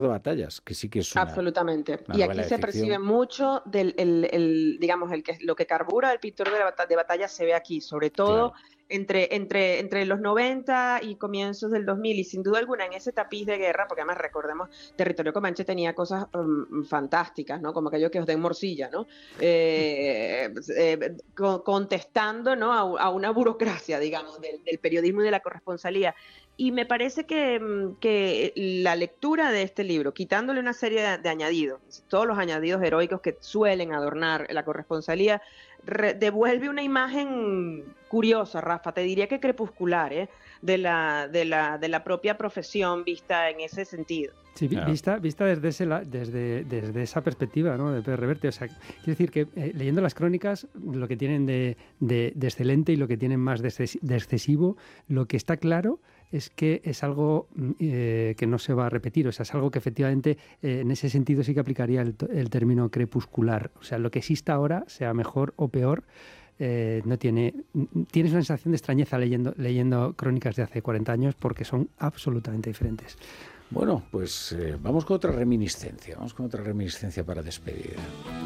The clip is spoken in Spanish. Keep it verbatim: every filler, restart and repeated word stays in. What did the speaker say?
de batallas, que sí que es una, Absolutamente. una Y novela aquí de se percibe ficción. mucho del el el, digamos, el que lo que carbura el pintor de, bata de batalla se ve aquí, sobre todo Claro. entre entre entre los noventa y comienzos del dos mil, y sin duda alguna en ese tapiz de guerra, porque además recordemos, Territorio Comanche tenía cosas, mm, fantásticas, ¿no? Como aquello que os den morcilla, ¿no? Eh, pues, eh, co contestando, ¿no? A u a una burocracia, digamos, del del periodismo y de la corresponsalía. Y me parece que, mm, que la lectura de este libro, quitándole una serie de, de añadidos, todos los añadidos heroicos que suelen adornar la corresponsalía, re- devuelve una imagen curiosa, Rafa, te diría que crepuscular, ¿eh? de, la, de, la, de la propia profesión vista en ese sentido. Sí, vi- Claro. vista, vista desde, ese, la- desde, desde esa perspectiva, ¿no? De Pérez Reverte. O sea, quiero decir que eh, leyendo las crónicas, lo que tienen de, de- de excelente y lo que tienen más de, exces- de excesivo, lo que está claro es que es algo mm, eh, que no se va a repetir. O sea, es algo que efectivamente eh, en ese sentido sí que aplicaría el, to- el término crepuscular. O sea, lo que exista ahora, sea mejor o peor, eh, no tiene. Tienes una sensación de extrañeza leyendo, leyendo crónicas de hace cuarenta años porque son absolutamente diferentes. Bueno, pues eh, vamos con otra reminiscencia, vamos con otra reminiscencia para despedir.